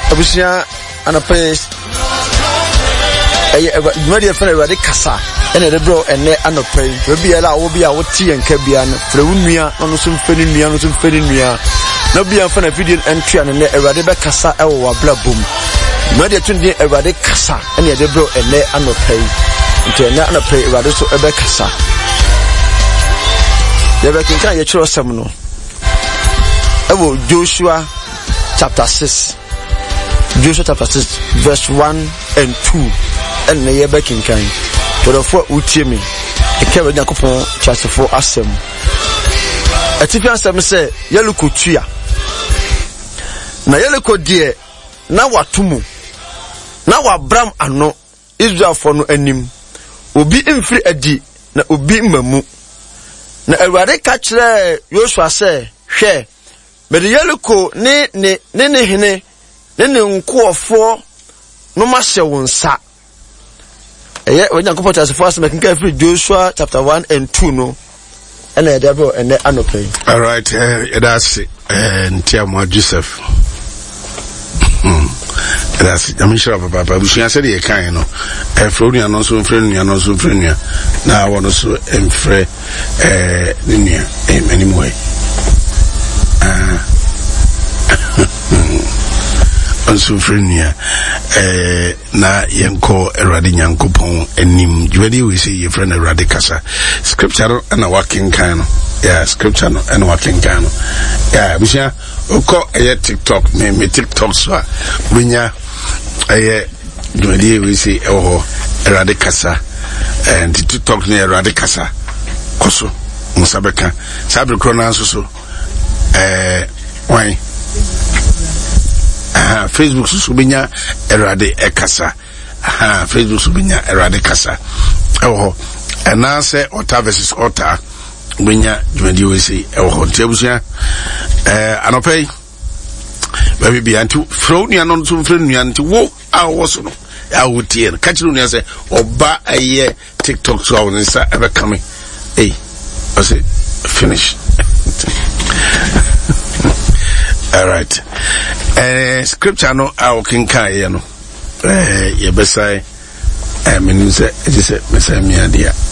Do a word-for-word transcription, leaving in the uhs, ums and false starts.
abusia anapes eh dwumadi fana Awurade kasa ene de bro ene anopay we bia la wo bia wo tie nka bia no fra wunua no so mfani nua no so mfani nua na bia fana video entry ane ne Awurade be kasa e wo ablabom dwumadi tunde Awurade kasa ene de bro ene anopay nti ene anopay Awurade so e be kasa ye be kinka ye chiro sam no ewo Joshua chapter six Joshua chapter six verse one and two and na ye be kinkan to for utie me e ke be Yakobon chapter four asem atifi asem se yeluko tua na yeluko die na watumu na wabram ano Israel for no anim obi mfiri adi na obi mamu na Awurade ka kire Joshua se hwe me de yeluko ne ne ne ne hene ne ne nkoofo no ma hye wonsa eye we Yakobon chapter four asem kan free Joshua chapter one and two no and e devil and anopay. All right, uh, that's uh, Ntiamo Joseph. That's I'm sure papa we should say the kind no e froni anon so froni anon so froni na won so emfre eh nua em anymore ah anso froni eh na yenko Awurade Nyankopon anim dwedi we say your friend Awurade kasa scripture na working kind no yeah scripture no and working kind no yeah we say oko eh TikTok me me TikTok so winya eh dwedi we say oh Awurade kasa and TikTok na Awurade kasa koso musabeka sabe krona so so eh why ah Facebook so binya Awurade ekasa ah Facebook so binya Awurade kasa oh and now say ota versus ota binya dwedi we say oh ntiabusia eh anopay baby bi antu froni anon so froni antu wo awoso no awutie no kachiru ne say oba aye TikTok so awon sa ebe coming hey I say finish. All right. Eh, scripture no I can kai no. Eh, ye besai. Eh, me say, it is me say me adia.